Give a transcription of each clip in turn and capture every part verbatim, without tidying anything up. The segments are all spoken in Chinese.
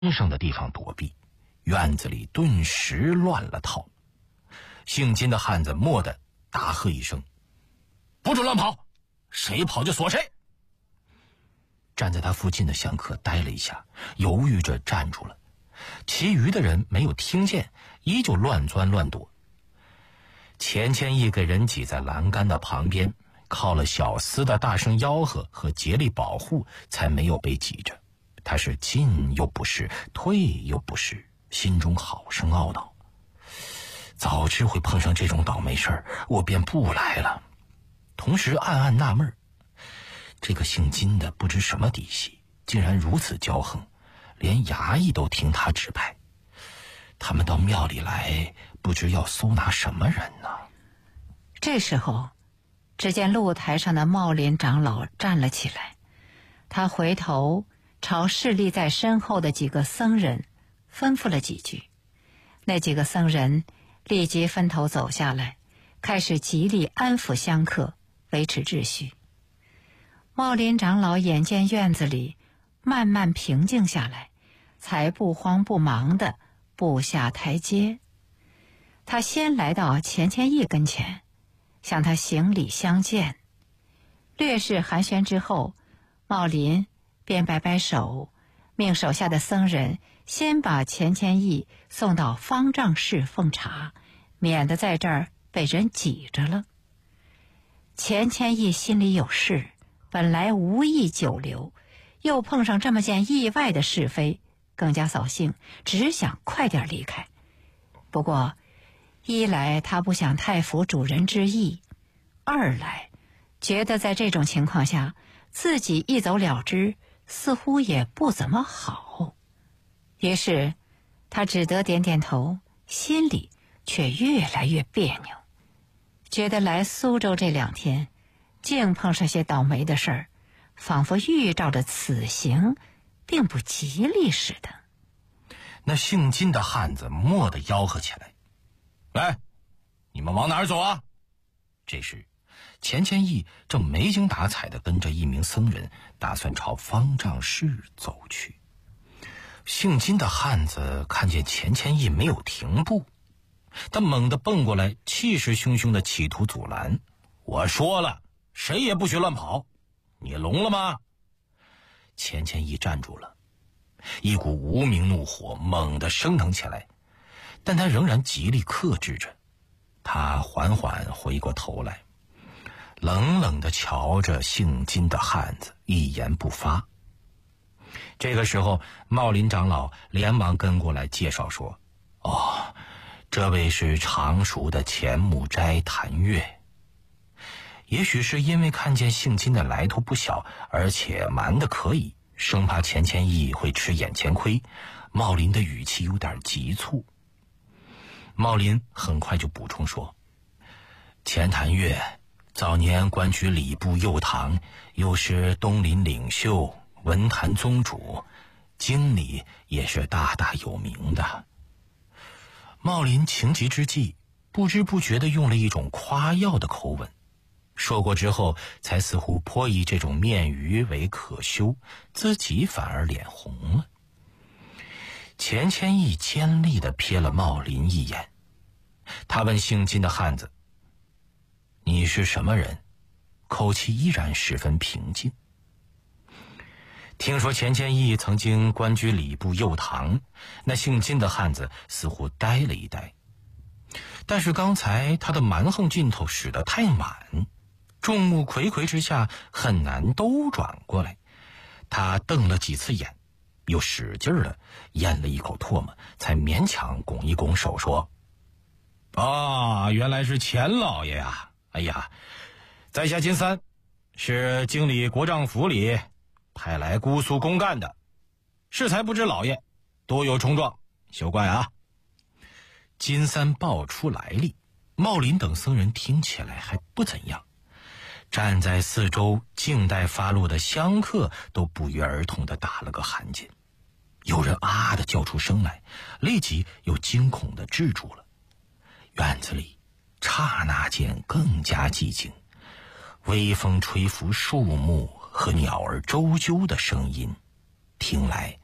声的地方躲避，院子里顿时乱了套。姓金的汉子蓦地大喝一声：“不准乱跑！谁跑就锁谁！”站在他附近的香客呆了一下，犹豫着站住了。其余的人没有听见，依旧乱钻乱躲。钱谦益给人挤在栏杆的旁边，靠了小厮的大声吆喝和竭力保护，才没有被挤着。他是进又不是，退又不是，心中好生懊恼。早知会碰上这种倒霉事儿，我便不来了。同时暗暗纳闷，这个姓金的不知什么底细，竟然如此骄横，连衙役都听他指派。他们到庙里来，不知要搜拿什么人呢？ 这时候，只见露台上的茂林长老站了起来，他回头朝侍立在身后的几个僧人吩咐了几句，那几个僧人立即分头走下来，开始极力安抚香客，维持秩序。茂林长老眼见院子里慢慢平静下来，才不慌不忙地步下台阶。他先来到钱谦益跟前，向他行礼相见。略事寒暄之后，茂林便摆摆手，命手下的僧人先把钱谦益送到方丈室奉茶，免得在这儿被人挤着了。钱谦益心里有事，本来无意久留，又碰上这么件意外的是非，更加扫兴，只想快点离开。不过一来他不想太服主人之意，二来觉得在这种情况下自己一走了之似乎也不怎么好。于是他只得点点头，心里却越来越别扭，觉得来苏州这两天竟碰上些倒霉的事儿，仿佛预兆着此行并不吉利似的。 那姓金的汉子蓦地吆喝起来：“来，你们往哪儿走啊？”这时钱谦益正没精打采地跟着一名僧人，打算朝方丈室走去。姓金的汉子看见钱谦益没有停步，他猛地蹦过来，气势汹汹地企图阻拦。我说了，谁也不许乱跑，你聋了吗？钱谦益站住了，一股无名怒火猛地升腾起来，但他仍然极力克制着。他缓缓回过头来，冷冷地瞧着姓金的汉子，一言不发。这个时候茂林长老连忙跟过来介绍说：“哦，这位是常熟的钱木斋谭月。”也许是因为看见姓金的来头不小，而且瞒得可以，生怕钱谦益会吃眼前亏，茂林的语气有点急促。茂林很快就补充说：“钱谭月早年官居礼部右堂，又是东林领袖，文坛宗主，经理也是大大有名的。”茂林情急之际，不知不觉地用了一种夸耀的口吻，说过之后才似乎颇以这种面鱼为可羞，自己反而脸红了。钱谦益尖利地瞥了茂林一眼，他问姓金的汉子：“你是什么人？”口气依然十分平静。听说钱谦益曾经官居礼部右堂，那姓金的汉子似乎呆了一呆，但是刚才他的蛮横劲头使得太满，众目睽睽之下很难兜转过来。他瞪了几次眼，又使劲儿的咽了一口唾沫，才勉强拱一拱手说：“啊，原来是钱老爷呀！哎呀，在下金三，是经理国丈府里派来姑苏公干的，适才不知老爷多有冲撞，休怪啊。”金三报出来历，茂林等僧人听起来还不怎样，站在四周静待发落的香客都不约而同地打了个寒噤，有人啊地叫出声来，立即又惊恐地制住了。院子里刹那间更加寂静，微风吹拂树木和鸟儿啁啾的声音，听来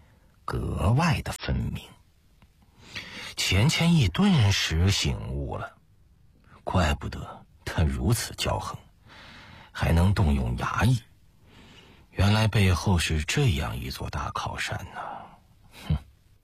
格外的分明。钱谦益顿时醒悟了，怪不得他如此骄横，还能动用衙役，原来背后是这样一座大靠山呢、啊。哼！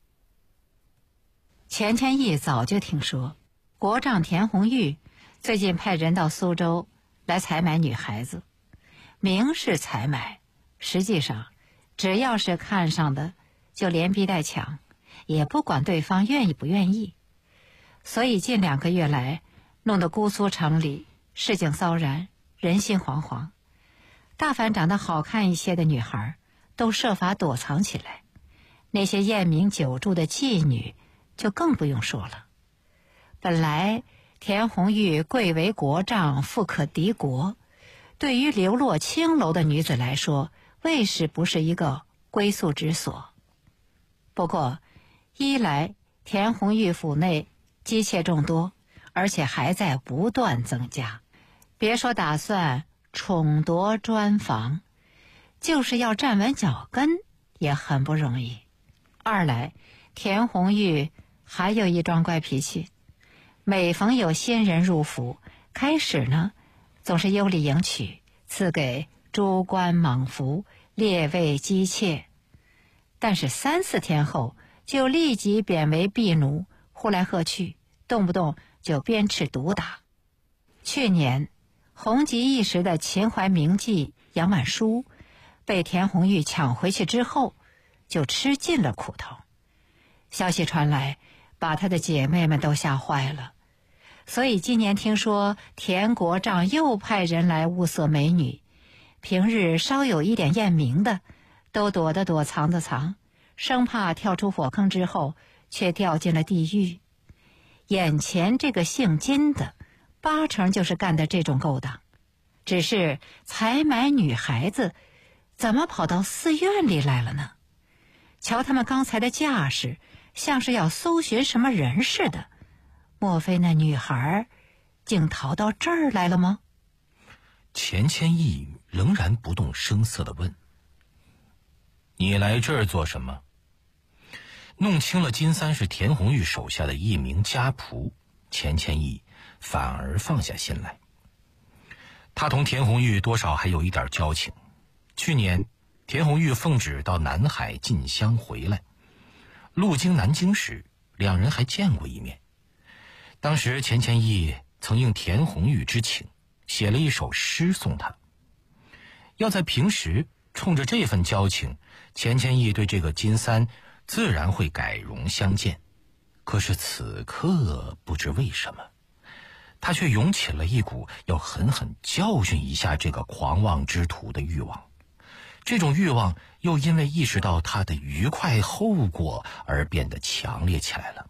钱谦益早就听说国丈田红玉最近派人到苏州来采买女孩子，明是采买，实际上只要是看上的就连逼带抢，也不管对方愿意不愿意。所以近两个月来，弄得姑苏城里市井骚然，人心惶惶。大凡长得好看一些的女孩都设法躲藏起来，那些艳名久著的妓女就更不用说了。本来田红玉贵为国丈，富可敌国，对于流落青楼的女子来说，卫士不是一个归宿之所。不过一来田红玉府内姬妾众多，而且还在不断增加，别说打算宠夺专房，就是要站稳脚跟也很不容易。二来田红玉还有一桩怪脾气，每逢有新人入府，开始呢总是优礼迎娶，赐给诸官莽夫，列位姬妾，但是三四天后就立即贬为婢奴，呼来喝去，动不动就鞭笞毒打。去年红极一时的秦淮名妓杨满书被田红玉抢回去之后，就吃尽了苦头。消息传来，把他的姐妹们都吓坏了。所以今年听说田国丈又派人来物色美女，平日稍有一点艳名的都躲得躲藏的藏，生怕跳出火坑之后却掉进了地狱。眼前这个姓金的八成就是干的这种勾当，只是采买女孩子怎么跑到寺院里来了呢？瞧他们刚才的架势，像是要搜寻什么人似的，莫非那女孩竟逃到这儿来了吗？ 钱谦益仍然不动声色地问：你来这儿做什么？弄清了金三是田红玉手下的一名家仆，钱谦益反而放下心来。他同田红玉多少还有一点交情，去年田红玉奉旨到南海进香回来，路经南京时，两人还见过一面。当时钱谦益曾应田红玉之请，写了一首诗送他。要在平时冲着这份交情，钱谦益对这个金三自然会改容相见。可是此刻不知为什么，他却涌起了一股要狠狠教训一下这个狂妄之徒的欲望。这种欲望又因为意识到他的愉快后果而变得强烈起来了。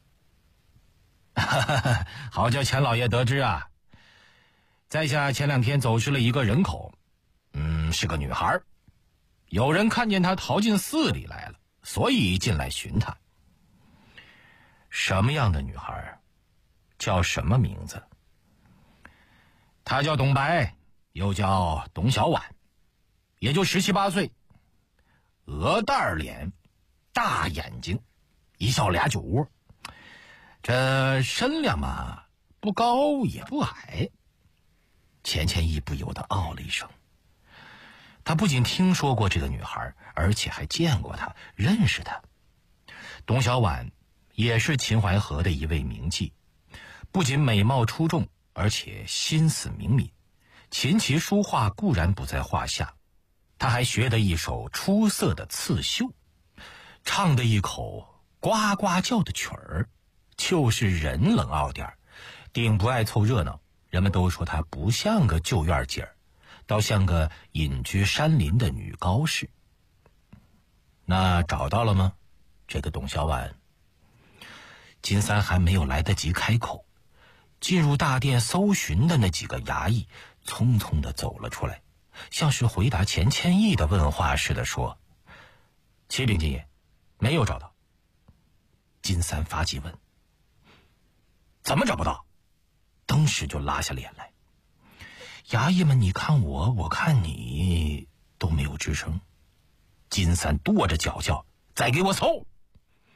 好叫钱老爷得知啊，在下前两天走失了一个人口，嗯，是个女孩，有人看见她逃进寺里来了，所以进来寻她。什么样的女孩？叫什么名字？她叫董白，又叫董小婉，也就十七八岁，鹅蛋脸，大眼睛，一笑俩酒窝。这身量嘛，不高也不矮。钱谦益不由得哦了一声。他不仅听说过这个女孩，而且还见过她，认识她。董小婉也是秦淮河的一位名妓，不仅美貌出众，而且心思灵敏，琴棋书画固然不在话下，她还学得一手出色的刺绣，唱得一口呱呱叫的曲儿，就是人冷傲点儿，顶不爱凑热闹。人们都说她不像个旧院姐儿，倒像个隐居山林的女高士。那找到了吗？这个董小婉。金三还没有来得及开口，进入大殿搜寻的那几个衙役匆匆地走了出来，像是回答钱谦益的问话似的说：启禀金爷，没有找到。金三发急问：怎么找不到？当时就拉下脸来。衙役们你看我，我看你，都没有吱声。金三跺着脚叫： 再给我搜。